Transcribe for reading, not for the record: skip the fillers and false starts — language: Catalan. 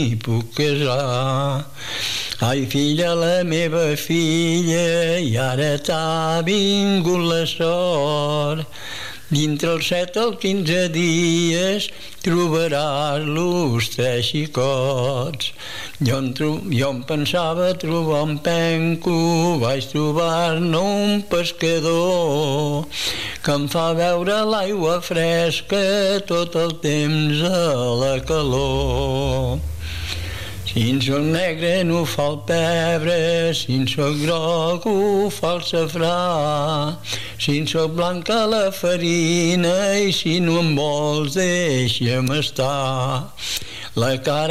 puc casar. Ai, filla, la meva filla, i ara t'ha vingut la sort. Dintre els 7 o 15 dies trobaràs-los 3 xicots. Jo em pensava trobar un penco, vaig trobar-ne un pescador que em fa veure l'aigua fresca tot el temps a la calor. Si en soc negre no fa el pebre, si en soc groc ho fa el safrà, si en soc blanca la farina i si no em vols deixa'm estar. La cara